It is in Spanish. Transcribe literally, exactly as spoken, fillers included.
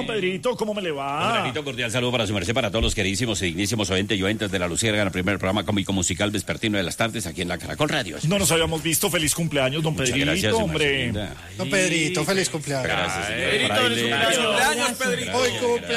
don Pedrito, ¿cómo me le va? Un granito cordial saludo para su merced, para todos los queridísimos y dignísimos oyentes y oyentes de La Luciérnaga, el primer programa cómico musical vespertino de las tardes aquí en la Caracol Radio. No nos habíamos visto. Feliz cumpleaños, don Muchas Pedrito, gracias, su hombre. merced. Don Pedrito, feliz cumpleaños. Gracias, señor. Pedrito, feliz Fraile. cumpleaños, Pedrito. Hoy cumple